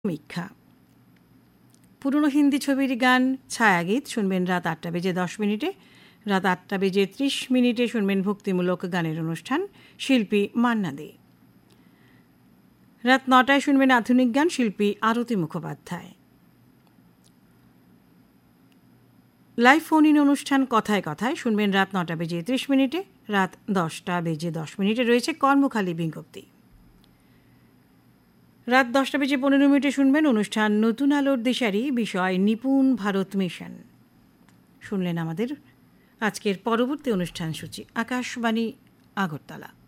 সমীক্ষা। পুরনো হিন্দি ছবির গান ছায়াগীত শুনবেন রাত 8:10 রাত 8:30 শুনবেন ভক্তিমূলক গানের অনুষ্ঠান শিল্পী মান্না দে। রাত 9টায় শুনবেন আধুনিক গান শিল্পী আরতি মুখোপাধ্যায়। লাইভ ফোন ইন অনুষ্ঠান কথায় কথায় শুনবেন রাত 9:30 রাত 10:10 রয়েছে কর্মখালী বিজ্ঞপ্তি। রাত 10:15 শুনবেন অনুষ্ঠান নতুন আলোর দিশারি, বিষয় নিপুণ ভারত মিশন। শুনলেন আমাদের আজকের পরবর্তী অনুষ্ঠান সূচি। আকাশবাণী আগরতলা।